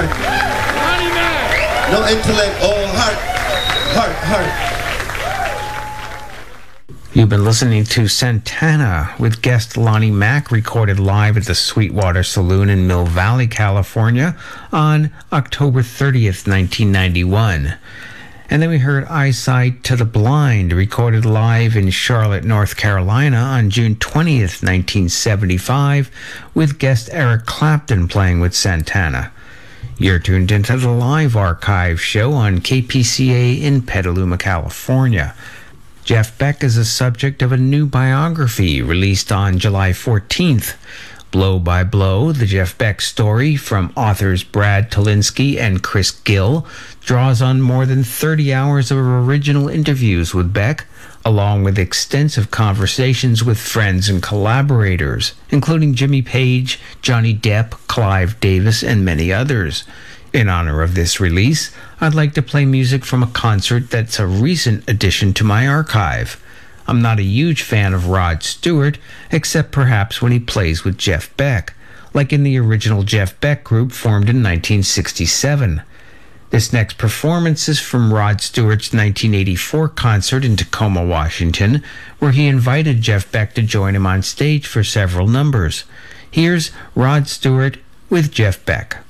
heart. No intellect, all heart. Heart. You've been listening to Santana with guest Lonnie Mack, recorded live at the Sweetwater Saloon in Mill Valley, California on October 30th, 1991. And then we heard Eyesight to the Blind, recorded live in Charlotte, North Carolina on June 20th, 1975, with guest Eric Clapton playing with Santana. You're tuned into the Live Archive show on KPCA in Petaluma, California. Jeff Beck is the subject of a new biography released on July 14th. Blow by Blow, the Jeff Beck story from authors Brad Tolinsky and Chris Gill, draws on more than 30 hours of original interviews with Beck, along with extensive conversations with friends and collaborators, including Jimmy Page, Johnny Depp, Clive Davis, and many others. In honor of this release, I'd like to play music from a concert that's a recent addition to my archive. I'm not a huge fan of Rod Stewart, except perhaps when he plays with Jeff Beck, like in the original Jeff Beck group formed in 1967. This next performance is from Rod Stewart's 1984 concert in Tacoma, Washington, where he invited Jeff Beck to join him on stage for several numbers. Here's Rod Stewart with Jeff Beck.